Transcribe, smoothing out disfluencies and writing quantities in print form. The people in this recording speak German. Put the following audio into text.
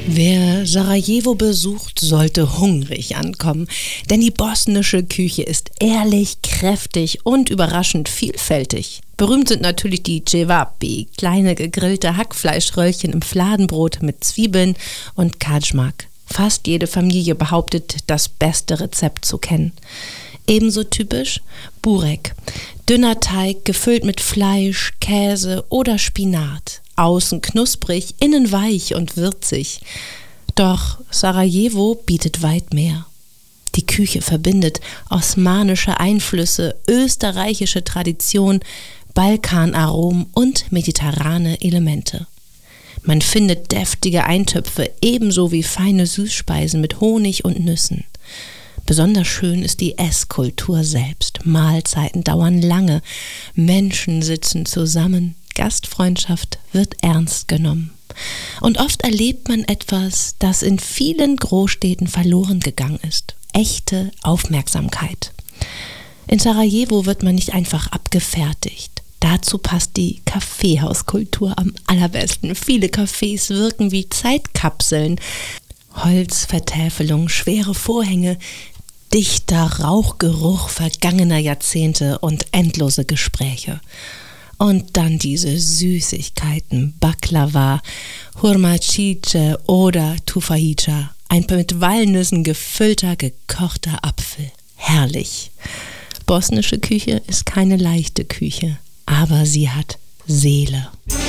Wer Sarajevo besucht, sollte hungrig ankommen, denn die bosnische Küche ist ehrlich, kräftig und überraschend vielfältig. Berühmt sind natürlich die cevapi, kleine gegrillte Hackfleischröllchen im Fladenbrot mit Zwiebeln und Kajmak. Fast jede Familie behauptet, das beste Rezept zu kennen. Ebenso typisch Burek, dünner Teig gefüllt mit Fleisch, Käse oder Spinat. Außen knusprig, innen weich und würzig. Doch Sarajevo bietet weit mehr. Die Küche verbindet osmanische Einflüsse, österreichische Tradition, Balkanaromen und mediterrane Elemente. Man findet deftige Eintöpfe ebenso wie feine Süßspeisen mit Honig und Nüssen. Besonders schön ist die Esskultur selbst. Mahlzeiten dauern lange, Menschen sitzen zusammen, Gastfreundschaft wird ernst genommen. Und oft erlebt man etwas, das in vielen Großstädten verloren gegangen ist. Echte Aufmerksamkeit. In Sarajevo wird man nicht einfach abgefertigt. Dazu passt die Kaffeehauskultur am allerbesten. Viele Cafés wirken wie Zeitkapseln. Holzvertäfelung, schwere Vorhänge, dichter Rauchgeruch vergangener Jahrzehnte und endlose Gespräche. Und dann diese Süßigkeiten, Baklava, Hurmacice oder Tufahica, ein mit Walnüssen gefüllter, gekochter Apfel. Herrlich. Bosnische Küche ist keine leichte Küche, aber sie hat Seele.